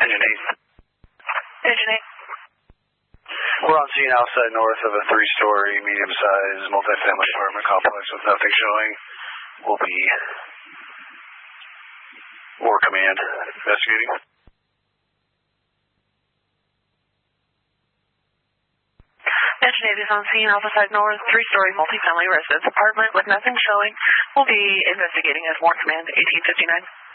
Engine 8. Engine 8. We're on scene outside north of a 3-story, medium-sized, multifamily apartment complex with nothing showing. We'll be War Command investigating. Engine 8 is on scene, Alpha Side North, 3-story multifamily residence apartment with nothing showing. We'll be investigating as War Command 1859.